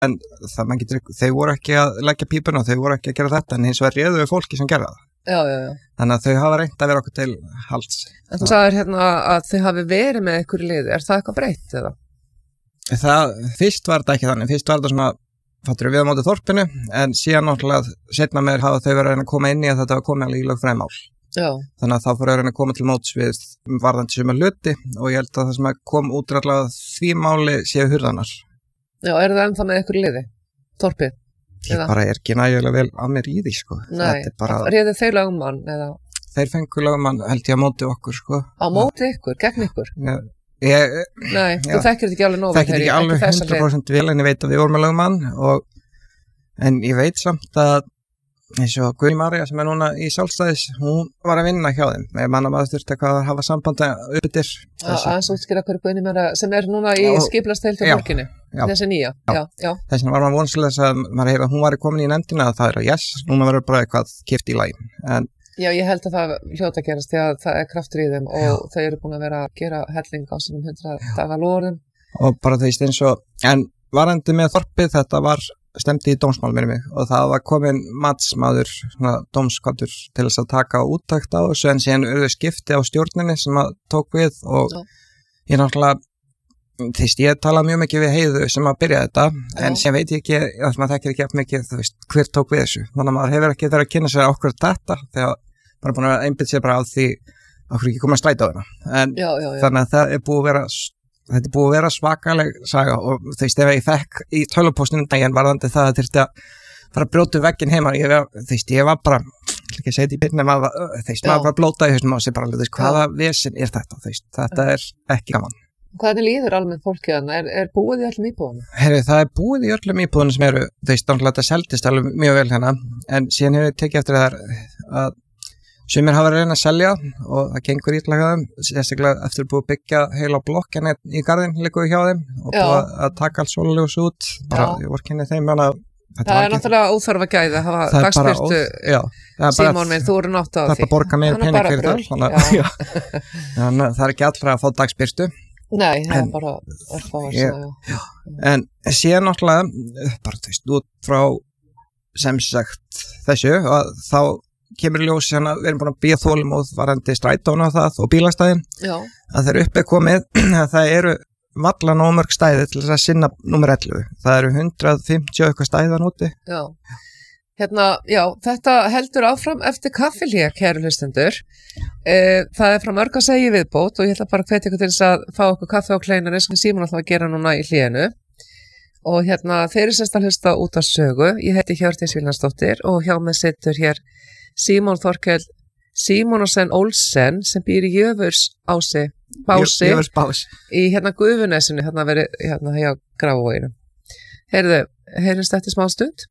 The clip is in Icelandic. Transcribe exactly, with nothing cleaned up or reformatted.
en það maður getur, þau voru ekki að leggja pípuna, þau voru ekki að gera þetta en hins vegar réðu fólki sem gera það. Já, já, já. Þannig að þau hafa reynt að vera okkur til halds. En þú sagðir hérna að þau hafi verið með ykkur liði, er það eitthvað breytt eða? Það, fyrst var þetta ekki þannig, fyrst var þetta svona, fattur við á móti þorpinu, en síðan náttúrulega setna meir hafa þau verið að koma inn í að þetta var komið alveg í lögfræðimál. Já. Þannig að þá fóru að koma til móts við varðandi suma hluti og ég held að það sem kom út allavega því máli séu hurðanar. Já, er það ennþá með ykkur liði? Þorpið? Ég eða? Bara er ekki nægilega vel að mér í því, sko. Nei, bara... réðu þeir lögmann, eða? Þeir fengu lögmann, held ég, á móti okkur, sko. Á móti ykkur, gegn ykkur? Já, ég... Nei, já. Þú þekkir þetta ekki alveg nóg. Þekkir ekki alveg hundrað prósent vel, en ég veit að við vorum með lögmann, og... en ég veit samt að, eins og Guðný María, sem er núna í Sjálfstæðis, hún var að vinna hjá þeim. Ég manna maður þurfti eitthvað að hafa sambandi uppbyttir. Aðeins útskýra hverju Guðný María, sem er núna í skipulagsdeild hjá borginni. Já, þessi nýja, já, já. já. Þess vegna var maður vonsilega að maður heyra að hún var komin í nefndina að það er að yes, núna verður bara eitthvað kipt í lagin. En, já, ég held að það hljóta að gerast því að það er kraftur í þeim og já. Þau eru búin að vera að gera helling á sínum hundrað daga loðum. Og bara þú veist eins og, en varandi með þorpið þetta var stemdi í dómsmál með mig og það var komin matsmaður, svona dómskvaddur til þess að taka úttakt á þessu en síðan urðu skipti á stjórninni sem að tók við og já. Ég náttúrulega Þú veist, ég tala mjög mikið við Heiðu sem að byrja þetta, já. En sem veit ég ekki, að maður þekkir ekki mikið, þú veist, hver tók við þessu. Þannig að maður hefur ekki þeirra að kynna sér okkur þetta, þegar maður er búin að einbytta sér bara á því okkur ekki koma að stræta á þarna. En já, já, já. Þannig að það er búið að vera, þetta er búið að vera svakaleg saga og þú veist, ef ég fekk í tölvupóstinu daginn varðandi það að þurfti að fara að brjóta vegginn heima, ég, þú veist, ég var bara, ekki að segja þetta í byrni, maður, þú veist, maður bara blótaði þessum á sig bara, þú veist, hvaða vesen er þetta, þú veist, þetta er ekki gaman. Hvernig líður almennt fólkið þarna? Er, er búið í öllum íbúðunum? Herri, það er búið í öllum íbúðunum sem eru, þú veist, náttúrulega þetta seldist alveg mjög vel hérna, en síðan hefur ég tekið eftir það að sumir hafa verið að reyna að selja og það gengur ítlaga þeim, sérstaklega eftir búið að byggja heila blokk hérna í garðin líka hjá þeim og búið að taka allt sóluljós út, bara ég vorkenni þeim hana. Það er náttúrulega óþarfa gæði að hafa dagsbirtu, Símon minn, þú eru nátt á því. Það er bara að borga meira pening fyrir það, þannig að það er ekki allra að fá dagsbirtu. Nei, það er bara örfá að segja. En síðan náttúrulega, bara þú veist, út frá sem sagt þessu, þá kemur ljós hérna, við erum búin að býja þolinmóð varandi strætónu og það og bílastæðin, að þeir uppi komið að það eru valla nómörg stæði til þess að sinna númer ellefu. Það eru hundrað fimmtíu eitthvað stæðan úti. Já. Hérna, já, þetta heldur áfram eftir kaffihlé, kæru hlustendur. E, það er frá mörg að segja viðbót og ég ætla bara að hvetja ykkur til þess að fá okkur kaffi á kleinari sem Símon ætla að gera núna í hlénu. Og hérna, þeir eru sérst að hlusta út á sögu. Ég heiti Hjördís Vilhjálmsdóttir og hjá mig situr hér Símon Þorkell Símonarsen Olsen sem býr í Jöfurs ási, bási, Jöfurs bás. Í hérna Gufunesinu, hérna verið hérna hjá Grafavoginu. Heyrðu, heyrðist eftir smá stund?